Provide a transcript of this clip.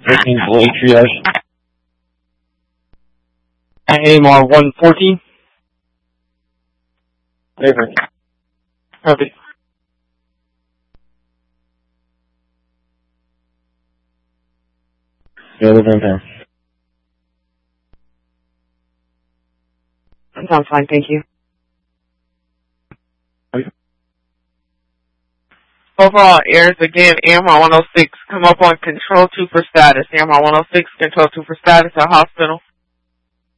13 delayed triage. AMR 114. Over. Copy. Yeah, we're going down. I'm fine, thank you. Overall errors again, AMR 106, come up on control 2 for status. AMR 106, control 2 for status at hospital.